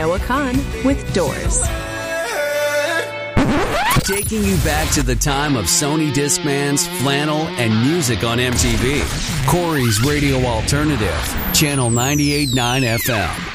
Noah Kahn with Doors. Taking you back to the time of Sony Discmans, flannel, and music on MTV. Corey's Radio Alternative, Channel 98.9 FM.